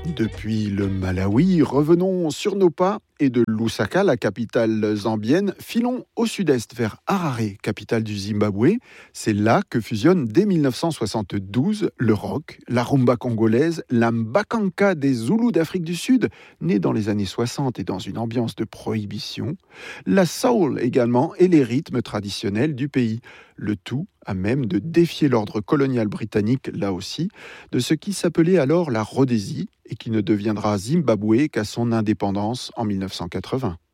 Depuis le Malawi, revenons sur nos pas et de Lusaka, la capitale zambienne, filons au sud-est vers Harare, capitale du Zimbabwe. C'est là que fusionnent dès 1972 le rock, la rumba congolaise, la mbakanka des Zoulous d'Afrique du Sud, née dans les années 60 et dans une ambiance de prohibition, la soul également et les rythmes traditionnels du pays. Le tout à même de défier l'ordre colonial britannique, là aussi, de ce qui s'appelait alors la Rhodésie et qui ne deviendra Zimbabwe qu'à son indépendance en 1980.